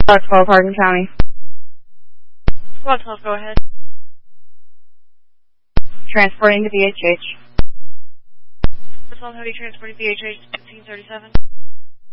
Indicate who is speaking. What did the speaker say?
Speaker 1: Squad 12, Hardin County.
Speaker 2: Squad 12, go ahead.
Speaker 1: Transporting to VHH.
Speaker 2: Squad 12, how are you transporting VHH 1637?